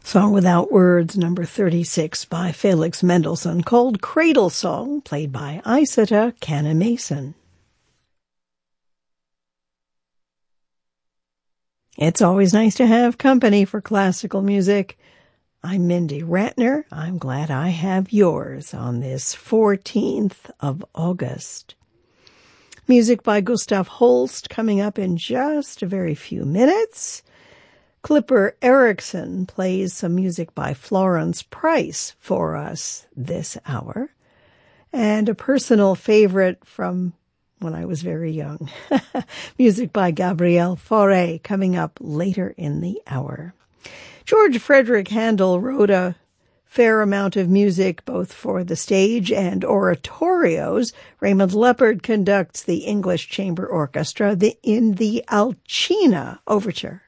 Song Without Words, number 36 by Felix Mendelssohn, called Cradle Song, played by Isata Canna-Mason. It's always nice to have company for classical music. I'm Mindy Ratner. I'm glad I have yours on this 14th of August. Music by Gustav Holst coming up in just a very few minutes. Clipper Erickson plays some music by Florence Price for us this hour. And a personal favorite from when I was very young. Music by Gabriel Fauré coming up later in the hour. George Frederick Handel wrote a fair amount of music both for the stage and oratorios. Raymond Leppard conducts the English Chamber Orchestra in the Alcina Overture.